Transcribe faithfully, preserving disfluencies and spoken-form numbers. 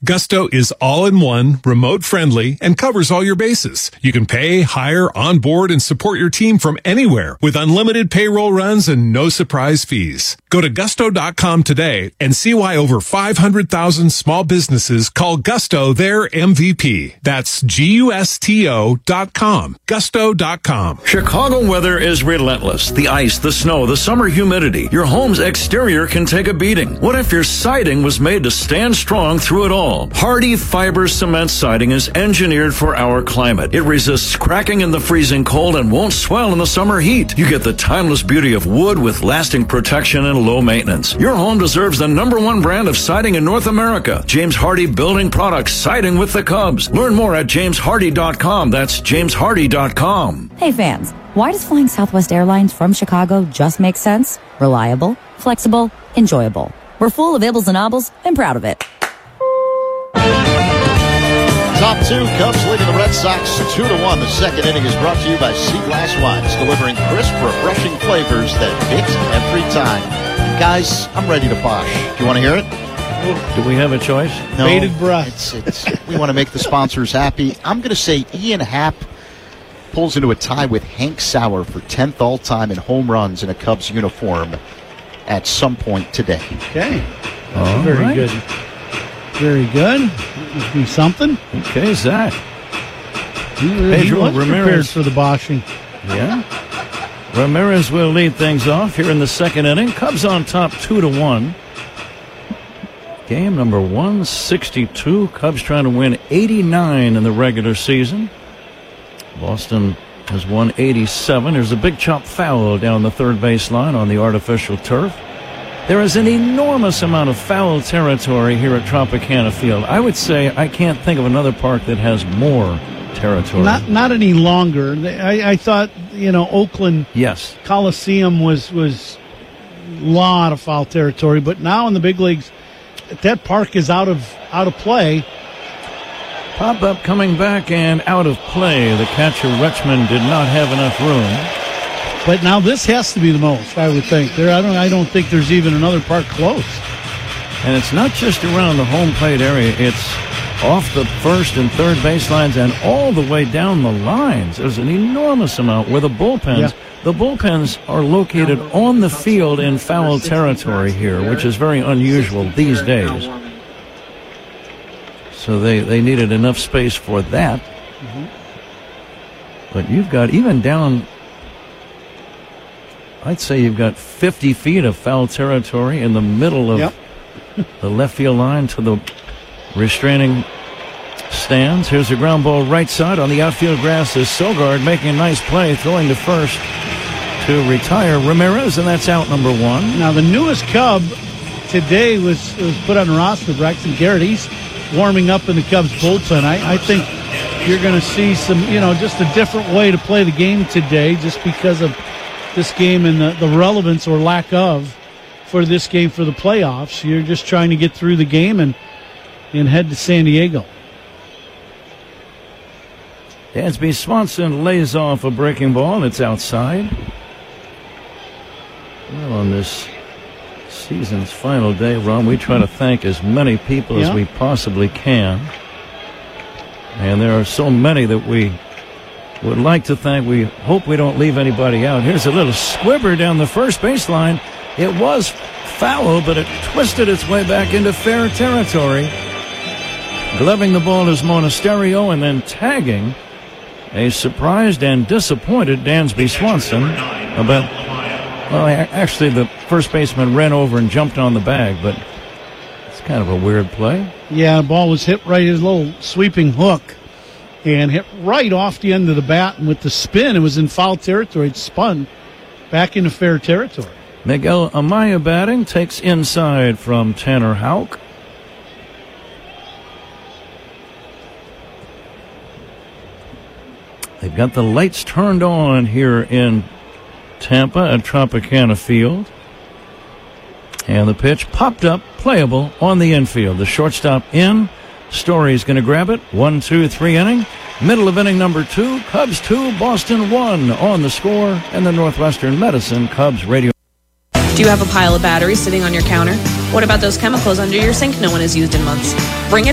Gusto is all-in-one, remote-friendly, and covers all your bases. You can pay, hire, onboard, and support your team from anywhere with unlimited payroll runs and no surprise fees. Go to gusto dot com today and see why over five hundred thousand small businesses call Gusto their M V P. That's G U S T O dot com. Gusto dot com. Chicago weather is relentless. The ice, the snow, the summer humidity. Your home's exterior can take a beating. What if your siding was made to stand strong through it all? Hardy Fiber Cement Siding is engineered for our climate. It resists cracking in the freezing cold and won't swell in the summer heat. You get the timeless beauty of wood with lasting protection and low maintenance. Your home deserves the number one brand of siding in North America. James Hardy Building Products, siding with the Cubs. Learn more at james hardy dot com. That's james hardy dot com. Hey fans, why does flying Southwest Airlines from Chicago just make sense? Reliable, flexible, enjoyable. We're full of ibbles and obbles and proud of it. Top two, Cubs leading the Red Sox two to one. The second inning is brought to you by Sea Glass Wines, delivering crisp, refreshing flavors that hit every time. Guys, I'm ready to bosh. Do you want to hear it? Do we have a choice? No. Bated breath. It's, it's, we want to make the sponsors happy. I'm going to say Ian Happ pulls into a tie with Hank Sauer for tenth all-time in home runs in a Cubs uniform at some point today. Okay. All Very right. good. Very good. That must be something. Okay, Zach. He, he Pedro was prepared Ramirez. for the boshing. Yeah. Ramirez will lead things off here in the second inning. Cubs on top two to one. Game number one sixty-two. Cubs trying to win eighty-nine in the regular season. Boston has won eighty-seven. There's a big chop foul down the third baseline on the artificial turf. There is an enormous amount of foul territory here at Tropicana Field. I would say I can't think of another park that has more territory. Not not any longer. I, I thought, you know, Oakland Yes. Coliseum was was a lot of foul territory, but now in the big leagues, that park is out of out of play. Pop-up coming back and out of play. The catcher, Rutschman, did not have enough room. But now this has to be the most, I would think. There, I don't, I don't think there's even another park close. And it's not just around the home plate area. It's off the first and third baselines and all the way down the lines. There's an enormous amount where the bullpens, Yeah. the bullpens are located on the field in foul territory here, which is very unusual these days. So they, they needed enough space for that. Mm-hmm. But you've got even down, I'd say you've got fifty feet of foul territory in the middle of Yep. the left field line to the restraining stands. Here's a ground ball right side on the outfield grass is Sogard making a nice play, throwing to first to retire Ramirez, and that's out number one. Now the newest Cub today was was put on the roster, Braxton Garrett. He's warming up in the Cubs bullpen. I, I think you're going to see some, you know, just a different way to play the game today, just because of this game and the, the relevance or lack of for this game for the playoffs. You're just trying to get through the game and and head to San Diego. Dansby Swanson lays off a breaking ball. It's outside. Well, on this season's final day, Ron, we try to thank as many people Yeah. as we possibly can. And there are so many that we would like to thank. We hope we don't leave anybody out. Here's a little squibber down the first baseline. It was foul, but it twisted its way back into fair territory. Gloving the ball is Monasterio, and then tagging a surprised and disappointed Dansby Swanson. About, well, actually the first baseman ran over and jumped on the bag, but it's kind of a weird play. Yeah, the ball was hit right, his little sweeping hook, and hit right off the end of the bat. And with the spin, it was in foul territory. It spun back into fair territory. Miguel Amaya batting, takes inside from Tanner Houck. They've got the lights turned on here in Tampa at Tropicana Field. And the pitch popped up, playable on the infield. The shortstop in. Story's going to grab it. One, two, three inning. Middle of inning number two. Cubs two, Boston one on the score. And the Northwestern Medicine Cubs radio. Do you have a pile of batteries sitting on your counter? What about those chemicals under your sink no one has used in months? Bring it